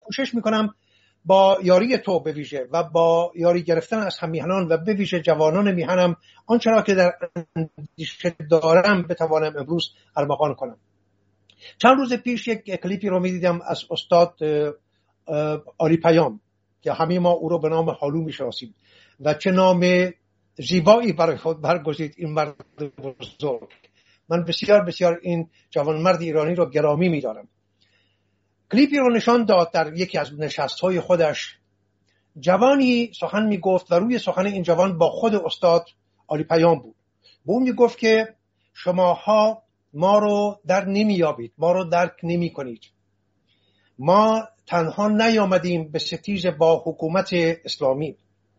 کوشش میکنم با یاری تو به ویژه و با یاری گرفتن از همیهنان و به ویژه جوانان میهنم آنچه را که در اندیشه دارم بتوانم امروز ارمغان کنم. چند روز پیش یک کلیپی رو میدیدم از استاد علی پیام که همه ما او رو به نام حالو میشناسیم و چه نام زیبایی برای خود برگزید این مرد بزرگ. من بسیار بسیار این جوانمرد ایرانی رو گرامی می‌دارم. کلیپی رو نشان داد در یکی از نشست‌های خودش. جوانی سخن میگفت و روی سخن این جوان با خود استاد علی پیام بود. به اون میگفت که شماها ما رو در نمیابید، ما رو درک نمی کنید. ما تنها نیامدیم به ستیز با حکومت اسلامی،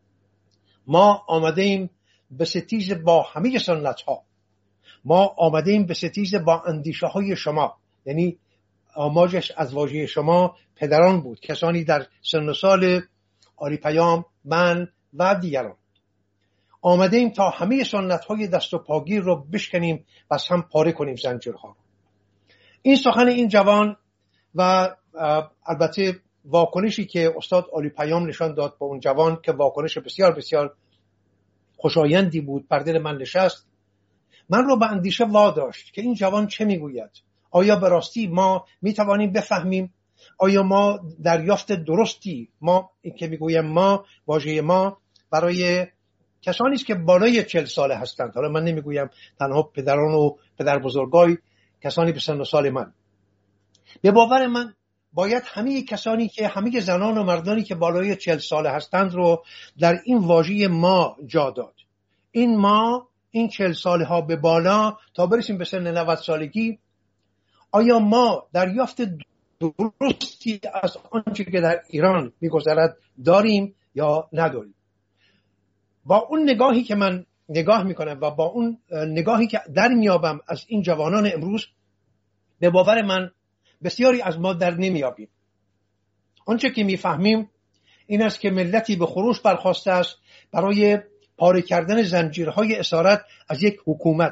ما آمدیم به ستیز با همه سنت ها، ما آمدیم به ستیز با اندیشه های شما. یعنی آماجش از واژه شما پدران بود، کسانی در سن و سال علی پیام، من و دیگران. آمدیم تا همه سنت های دست و پاگیر رو بشکنیم و از هم پاره کنیم زنجیرها. این سخن این جوان و البته واکنشی که استاد علی پیام نشان داد با اون جوان که واکنش بسیار بسیار خوشایندی بود بر دل من نشست، من رو به اندیشه واداشت که این جوان چه میگوید. آیا به راستی ما میتوانیم بفهمیم؟ آیا ما دریافت درستی، ما این که میگویم ما، واژه ما برای کسانی است که بالای 40 ساله هستند، حالا من نمیگویم تنها پدران و پدر بزرگای، کسانی به سن و سال من. به باور من باید همه کسانی که همه زنان و مردانی که بالای 40 ساله هستند رو در این واژه ما جا داد. این ما، این 40 ساله ها به بالا تا برسیم به سن 90 سالگی، آیا ما دریافت درستی از آنچه که در ایران میگذرد داریم یا نداریم؟ با اون نگاهی که من نگاه میکنم و با اون نگاهی که در میابم از این جوانان امروز، به باور من بسیاری از ما در نمیابیم. آنچه که میفهمیم این است که ملتی به خروش برخاسته است برای پاره کردن زنجیرهای اسارت از یک حکومت.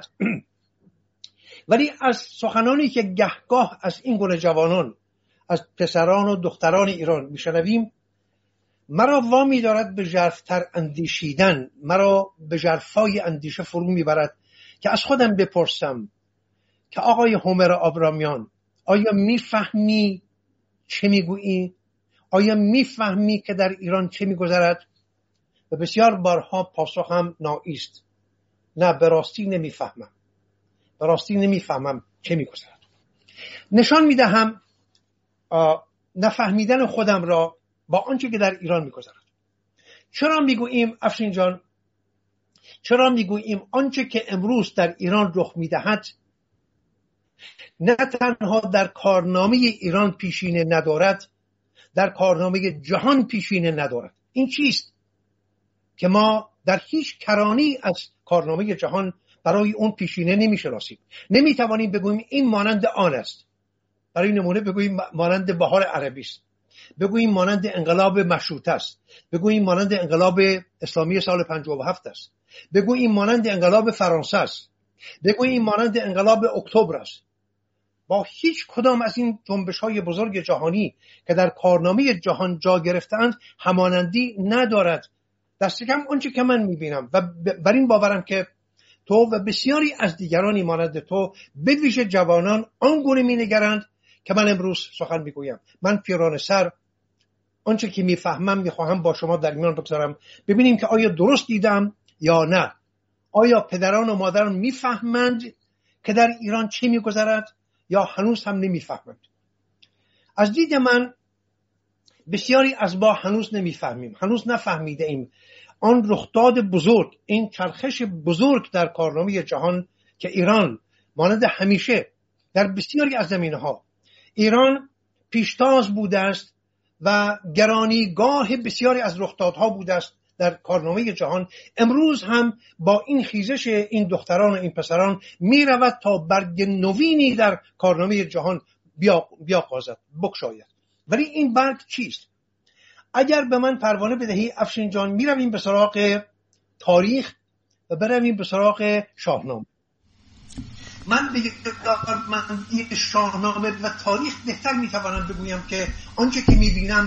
ولی از سخنانی که گهگاه از این گونه جوانان، از پسران و دختران ایران میشنویم، مرا وامی دارد به ژرف‌تر اندیشیدن، مرا به ژرفای اندیشه فرو میبرد که از خودم بپرسم که آقای هومر آبرامیان، آیا میفهمی چه میگویی؟ آیا میفهمی که در ایران چه میگذرد؟ و بسیار بارها پاسخم نایی است. نه، به راستی نمیفهمم، به راستی نمیفهمم چه میگذرد. نشان میدهم نفهمیدن خودم را با آنچه که در ایران میگذرد. چرا میگوییم افشین جان، چرا میگوییم آنچه که امروز در ایران رخ میدهد نه تنها در کارنامه ایران پیشینه ندارد، در کارنامه جهان پیشینه ندارد؟ این چیست که ما در هیچ کرانی از کارنامه جهان برای اون پیشینه نمیشناسیم؟ نمیتوانیم بگوییم این مانند آن است. برای نمونه بگوییم مانند بهار عربی است، بگوییم مانند انقلاب مشروطه است، بگوییم مانند انقلاب اسلامی سال 57 است، بگوییم مانند انقلاب فرانسه است، بگوییم مانند انقلاب اکتبر است. با هیچ کدام از این جنبش‌های بزرگ جهانی که در کارنامه جهان جا گرفتند همانندی ندارد. دست کم آنچه که من می‌بینم و بر این باورم که تو و بسیاری از دیگرانی مانند تو، به ویژه جوانان، آنگونه می‌نگرند که من امروز سخن میگویم. من پیرانه سر آنچه که میفهمم میخواهم با شما در میان بگذارم، ببینیم که آیا درست دیدم یا نه. آیا پدران و مادران میفهمند که در ایران چه میگذرد یا هنوز هم نمیفهمند؟ از دید من بسیاری از ما هنوز نمیفهمیم، هنوز نفهمیده ایم آن رخداد بزرگ، این چرخش بزرگ در کارنامه جهان که ایران مانند همیشه در بسیاری از زمینه‌ها ایران پیشتاز بوده است و گرانیگاه بسیاری از رخدادها بوده است در کارنامه جهان. امروز هم با این خیزش این دختران و این پسران می رود تا برگ نوینی در کارنامه جهان بیاغازد، بگشاید. ولی این برگ چیست؟ اگر به من پروانه بدهی افشین جان، می رویم به سراغ تاریخ و برویم به سراغ شاهنامه. من شاهنامه و تاریخ بهتر میتوانم بگویم که آنچه که میبینم